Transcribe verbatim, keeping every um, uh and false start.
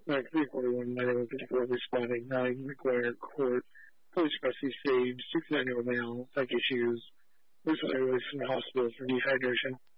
Mark three forty-one, my name is particular responding nine McGuire Court, police custody stage, sixty-nine year old male, psych issues, recently released from the hospital for dehydration.